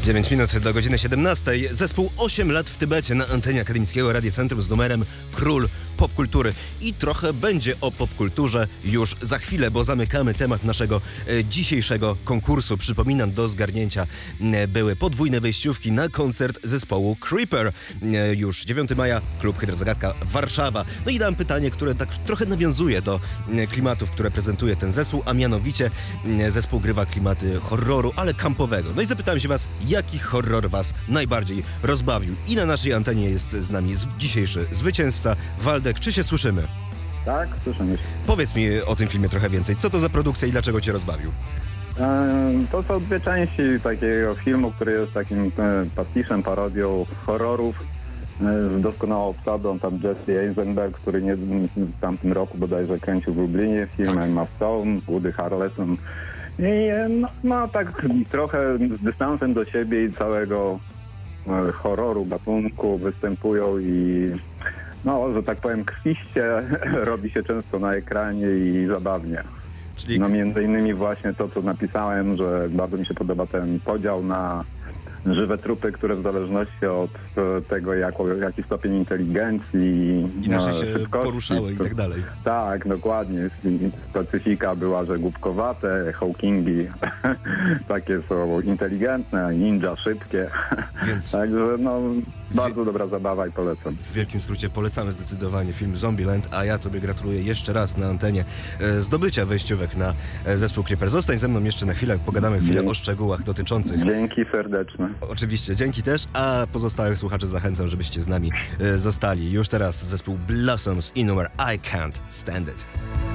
9 minut do godziny 17. Zespół 8 lat w Tybecie na antenie Akademickiego Radiocentrum z numerem Król Popkultury. I trochę będzie o popkulturze już za chwilę, bo zamykamy temat naszego dzisiejszego konkursu. Przypominam, do zgarnięcia były podwójne wejściówki na koncert zespołu Creeper. Już 9 maja, klub Hydrozagadka Warszawa. No i dam pytanie, które tak trochę nawiązuje do klimatów, które prezentuje ten zespół, a mianowicie zespół grywa klimaty horroru, ale kampowego. No i zapytałem się was, jaki horror was najbardziej rozbawił? I na naszej antenie jest z nami dzisiejszy zwycięzca. Waldek, czy się słyszymy? Tak, słyszymy się. Powiedz mi o tym filmie trochę więcej. Co to za produkcja i dlaczego cię rozbawił? To są dwie części takiego filmu, który jest takim pastiszem, parodią horrorów z doskonałą obsadą. Tam Jesse Eisenberg, który w tamtym roku bodajże kręcił w Lublinie film, Emma Stone, Woody Harrelson. I tak trochę z dystansem do siebie i całego horroru, gatunku występują i że tak powiem, krwiście robi się często na ekranie i zabawnie. Czyli... między innymi właśnie to, co napisałem, że bardzo mi się podoba ten podział na żywe trupy, które w zależności od tego, jaki stopień inteligencji inaczej się szybkości, poruszały i tak dalej. Tak, dokładnie. Specyfika była, że głupkowate, Hawkingi takie są inteligentne, ninja szybkie. Więc... Także bardzo dobra zabawa i polecam. W wielkim skrócie polecamy zdecydowanie film Zombieland, a ja tobie gratuluję jeszcze raz na antenie zdobycia wejściówek na zespół Creeper. Zostań ze mną jeszcze na chwilę, pogadamy chwilę o szczegółach dotyczących. Dzięki serdeczne. Oczywiście, dzięki też, a pozostałych słuchaczy zachęcam, żebyście z nami zostali. Już teraz zespół Blossoms i numer I Can't Stand It.